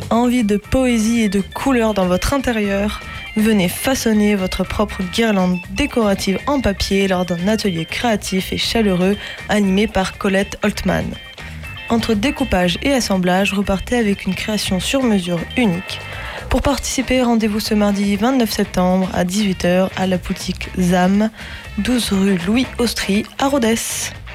Envie de poésie et de couleurs dans votre intérieur? Venez façonner votre propre guirlande décorative en papier lors d'un atelier créatif et chaleureux animé par Colette Holtman. Entre découpage et assemblage, repartez avec une création sur mesure unique. Pour participer, rendez-vous ce mardi 29 septembre à 18h à la boutique ZAM, 12 rue Louis Austrie à Rodez.